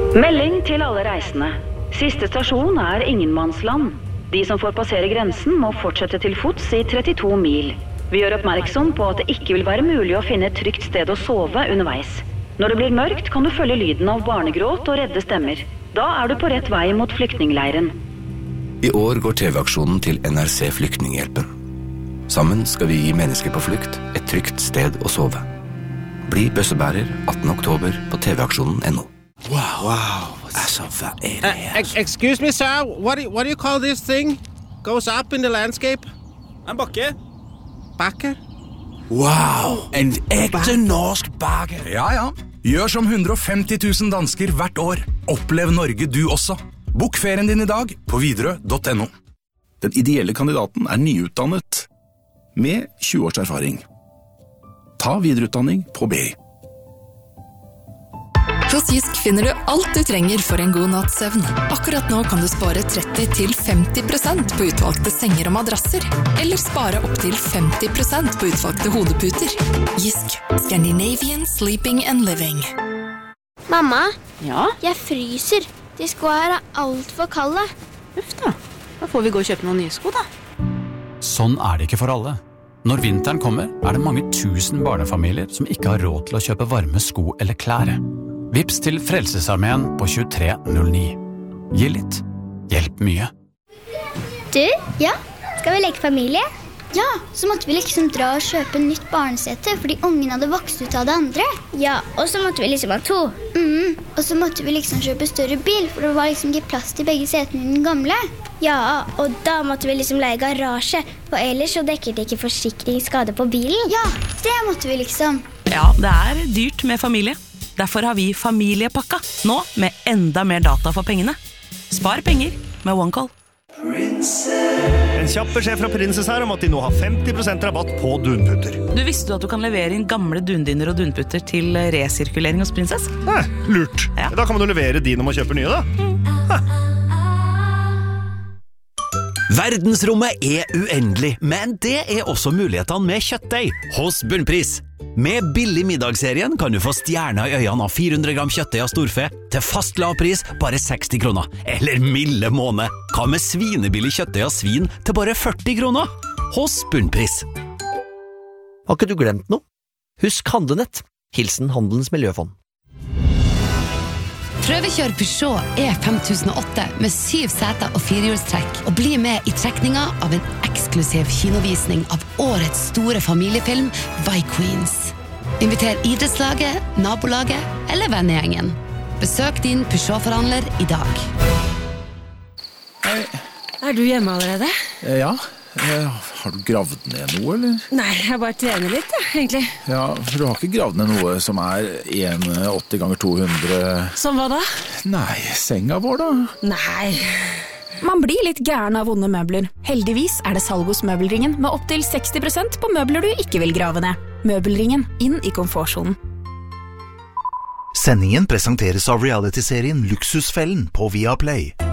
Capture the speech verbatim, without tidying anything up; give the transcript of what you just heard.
Melding til alle reisende. Siste stasjon er ingenmannsland. De som får passere grensen må fortsette til fots i trettito mil. Vi gjør oppmerksom på at det ikke vil være mulig å finne et trygt sted å sove underveis. Når det blir mørkt kan du følge lyden av barnegråt og redde stemmer. Da er du på rett vei mot flyktningleiren. I år går T V-aksjonen til N R C Flyktninghjelpen. Sammen skal vi gi mennesker på flukt et trygt sted å sove. Bli bøssebærer attende oktober på tvaksjonen punktum no. Wow, wow. Altså, hva er det her? Uh, excuse me, sir. What do, what do you call this thing? Goes up in the landscape? En bakke. Bakke? Wow, en ekte norsk bakke. Ja, ja. Gjør som hundre og femti tusen dansker hvert år. Opplev Norge du også. Bok ferien din i dag på widerøe punktum no. Den ideelle kandidaten er nyutdannet med tjue års erfaring. Ta videreutdanning på B I. Hos Jysk finner du alt du trenger for en god natts søvn. Akkurat nå kan du spare tretti til femti prosent på utvalgte senger og madrasser, eller spare opp til femti prosent på utvalgte hodeputer. Jysk, Scandinavian Sleeping and Living. Mamma, ja? Jeg fryser. De skoene her er alt for kalde. Uff da, da får vi gå og kjøpe noen nye sko da. Sånn er det ikke for alle. Når vinteren kommer, er det mange tusen barnefamilier som ikke har råd til å kjøpe varme sko eller klær. Vips til Frelsesarmeen på tjuetre null ni. Gi litt. Hjelp mye. Du, ja, skal vi leke familie? Ja, så måtte vi liksom dra og kjøpe nytt barnesete, fordi ungen hadde vokst ut av det andre. Ja, og så måtte vi liksom ha to. Mm, og så måtte vi liksom kjøpe større bil, for det var liksom ikke plass til begge setene i den gamle. Ja, og da måtte vi liksom leie garasje, for ellers så dekker det ikke forsikringsskade på bilen. Ja, det måtte vi liksom. Ja, det er dyrt med familie. Derfor har vi familiepakka, nå med enda mer data for pengene. Spar penger med OneCall. En kjapp beskjed fra Princess her om at de nå har femti prosent rabatt på dunputter. Du visste du at du kan levere inn gamle dundiner og dunputter til resirkulering hos Princess? Nei, lurt. Ja. Da kan man jo levere de når man kjøper nye da. Mm. Verdensrommet er uendelig, men det er også mulighetene med kjøttdeig hos Bunnpris. Med billig middagsserien kan du få stjerner i øynene av fire hundre gram kjøttdeig av storfe til fast lavpris bare seksti kroner. Eller milde måne. Hva med svinebillig kjøttdeig av svin til bare førti kroner? Hos Bunnpris. Har ikke du glemt noe? Husk Handlenett. Hilsen Handelens Miljøfond. Prøvekjør Peugeot E fem tusen og åtte med syv seter og firehjulstrekk, og bli med i trekninga av en eksklusiv kinovisning av årets store familiefilm Vikings. Inviter idrettslaget, nabolaget eller vennegjengen. Besøk din Peugeot-forhandler i dag. Hei. Er du hjemme allerede? Ja. Har du gravd ned noe, eller? Nei, jeg bare trener litt, ja, egentlig. Ja, for du har ikke gravd ned noe som er en komma åtti ganger to hundre... Som hva da? Nei, senga vår da. Nei. Man blir litt gæren av vonde møbler. Heldigvis er det salg hos Møbelringen med opp til seksti prosent på møbler du ikke vil grave ned. Møbelringen, inn i komfortzonen. Sendingen presenteres av reality-serien Luksusfellen på Viaplay.